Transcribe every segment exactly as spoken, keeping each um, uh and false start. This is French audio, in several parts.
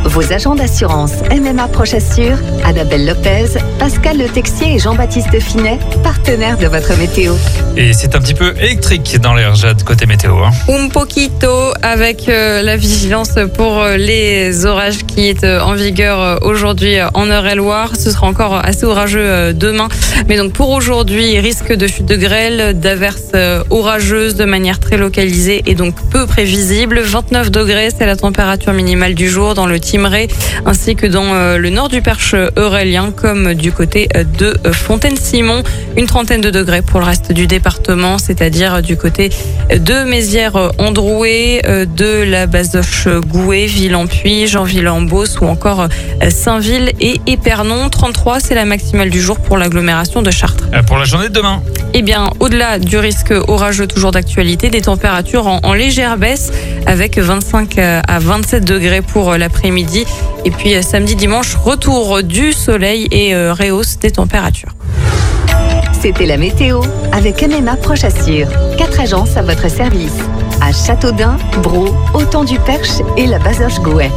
Vos agents d'assurance M M A Prochassure, Annabelle Lopez, Pascal Le Texier et Jean-Baptiste Finet, partenaires de votre météo. Et c'est un petit peu électrique dans l'air, Jade, côté météo. Hein. Un poquito, avec euh, la vigilance pour euh, les orages qui est euh, en vigueur euh, aujourd'hui euh, en Eure-et-Loire. Ce sera encore assez orageux euh, demain. Mais donc pour aujourd'hui, risque de chute de grêle, d'averses euh, orageuses de manière très localisée et donc peu prévisible. vingt-neuf degrés, c'est la température minimale du jour dans le Thymerais ainsi que dans euh, le nord du Perche eurélien comme du côté euh, de euh, Fontaine-Simon. Une trentaine de degrés pour le reste du département, c'est-à-dire du côté de Mézières-Androuet, de la Bazoches-Gouet, Ville-en-Puy, Jean-Ville-en-Beauce ou encore Saint-Ville et Épernon. trente-trois, c'est la maximale du jour pour l'agglomération de Chartres. Pour la journée de demain. Eh bien, au-delà du risque orageux toujours d'actualité, des températures en, en légère baisse avec vingt-cinq à vingt-sept degrés pour l'après-midi. Et puis samedi, dimanche, retour du soleil et euh, réhausse des températures. C'était la météo avec M M A Prochassure. Quatre agences à votre service. À Châteaudun, Braux, Autant-du-Perche et la Bazoches-Gouet.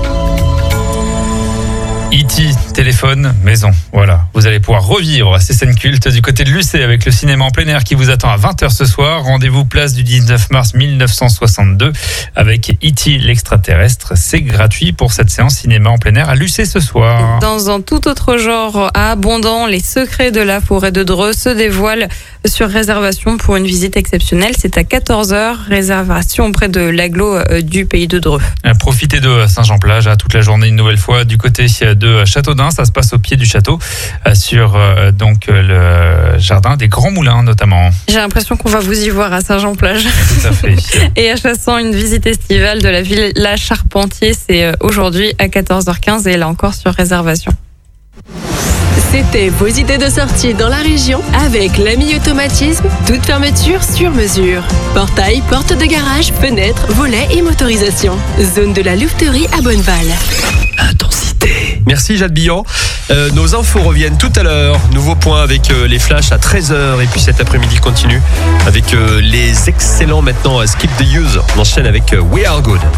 E T, téléphone, maison. Voilà, vous allez pouvoir revivre ces scènes cultes du côté de Lucé avec le cinéma en plein air qui vous attend à vingt heures ce soir. Rendez-vous place du dix-neuf mars mille neuf cent soixante-deux avec E T l'extraterrestre. C'est gratuit pour cette séance cinéma en plein air à Lucé ce soir. Dans un tout autre genre à Abondant, les secrets de la forêt de Dreux se dévoilent sur réservation pour une visite exceptionnelle. C'est à quatorze heures, réservation auprès de l'agglo du pays de Dreux. Profitez de Saint-Jean-Plage à toute la journée une nouvelle fois du côté de Châteaudun. Ça se passe au pied du château sur euh, donc le jardin des Grands Moulins notamment. J'ai l'impression qu'on va vous y voir à Saint-Jean-Plage. Tout à fait. Et à Chassan, une visite estivale de la ville La Charpentier, c'est aujourd'hui à quatorze heures quinze et là encore sur réservation. C'était vos idées de sortie dans la région avec l'Ami Automatisme, toute fermeture sur mesure. Portail, porte de garage, fenêtres, volets et motorisation. Zone de la louveterie à Bonneval. Intensité. Merci Jade Billon. Euh, nos infos reviennent tout à l'heure. Nouveau point avec euh, les flashs à treize heures et puis cet après-midi continue avec euh, les excellents maintenant à Skip the Use. On enchaîne avec euh, We Are Good.